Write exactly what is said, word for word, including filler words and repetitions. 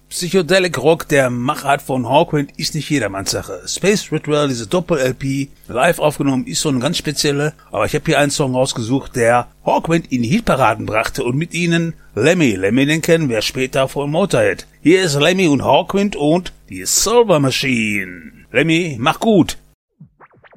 Psychedelic Rock der Machart von Hawkwind ist nicht jedermanns Sache. Space Ritual, diese Doppel-L P, live aufgenommen, ist so eine ganz spezielle. Aber ich habe hier einen Song rausgesucht, der Hawkwind in die Hitparaden brachte und mit ihnen Lemmy. Lemmy, den kennen wir später von Motorhead. Hier ist Lemmy und Hawkwind und die Silver Machine. Lemmy, mach gut.